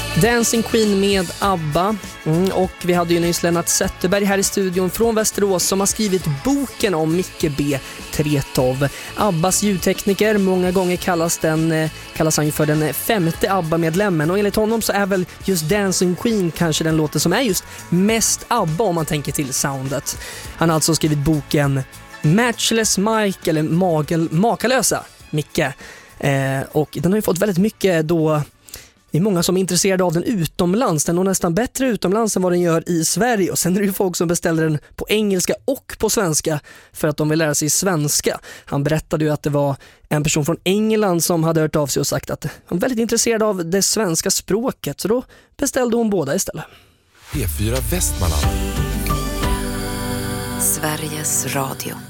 Dancing Queen med ABBA. Och vi hade ju nyss Lennart Zetterberg här i studion från Västerås som har skrivit boken om Micke B. Tretow. ABBAs ljudtekniker, många gånger kallas han ju för den femte ABBA-medlemmen, och enligt honom så är väl just Dancing Queen kanske den låten som är just mest ABBA om man tänker till soundet. Han har alltså skrivit boken Matchless Mike, eller makalösa Micke. Och den har ju fått väldigt mycket då. Det är många som är intresserade av den utomlands. Den är nästan bättre utomlands än vad den gör i Sverige. Och sen är det ju folk som beställer den på engelska och på svenska för att de vill lära sig svenska. Han berättade ju att det var en person från England som hade hört av sig och sagt att hon är väldigt intresserad av det svenska språket. Så då beställde hon båda istället. P4 Västmanland. Sveriges Radio.